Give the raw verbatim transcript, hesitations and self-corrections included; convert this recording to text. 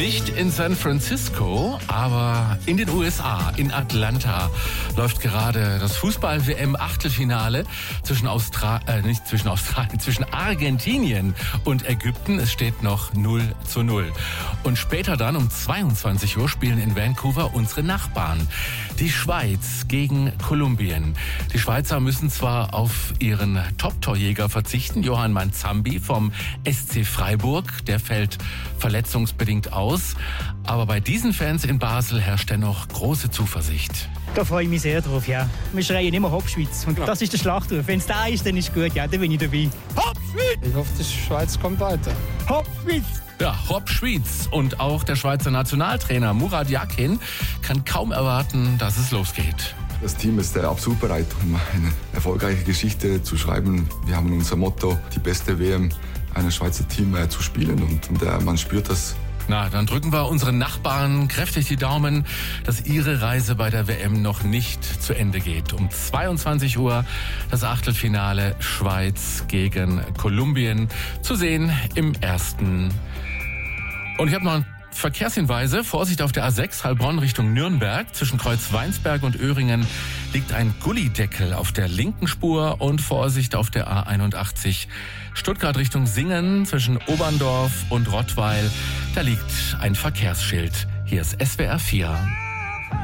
Nicht in San Francisco, aber in den U S A, in Atlanta, läuft gerade das Fußball-W M-Achtelfinale zwischen Austra- äh, nicht zwischen Australien, zwischen Argentinien und Ägypten. Es steht noch null zu null. Und später dann um zweiundzwanzig Uhr spielen in Vancouver unsere Nachbarn, die Schweiz gegen Kolumbien. Die Schweizer müssen zwar auf ihren Top-Torjäger verzichten, Johann Manzambi vom S C Freiburg, der fällt verletzungsbedingt aus. Aber bei diesen Fans in Basel herrscht dennoch große Zuversicht. Da freue ich mich sehr drauf, ja. Wir schreien immer Hopp Schweiz und das ist der Schlachtruf. Wenn es da ist, dann ist gut, ja, dann bin ich dabei. Hopp Schweiz! Ich hoffe, die Schweiz kommt weiter. Hopp Schweiz! Ja, Hopp Schweiz. Und auch der Schweizer Nationaltrainer Murat Yakin kann kaum erwarten, dass es losgeht. Das Team ist absolut bereit, um eine erfolgreiche Geschichte zu schreiben. Wir haben unser Motto, die beste W M eines Schweizer Teams äh, zu spielen und, und äh, man spürt das. Na, dann drücken wir unseren Nachbarn kräftig die Daumen, dass ihre Reise bei der W M noch nicht zu Ende geht. Um zweiundzwanzig Uhr das Achtelfinale Schweiz gegen Kolumbien zu sehen im ersten. Und ich habe noch ein Verkehrshinweise. Vorsicht auf der A sechs, Heilbronn Richtung Nürnberg. Zwischen Kreuz Weinsberg und Öhringen liegt ein Gullideckel auf der linken Spur. Und Vorsicht auf der A einundachtzig, Stuttgart Richtung Singen. Zwischen Oberndorf und Rottweil, da liegt ein Verkehrsschild. Hier ist S W R vier.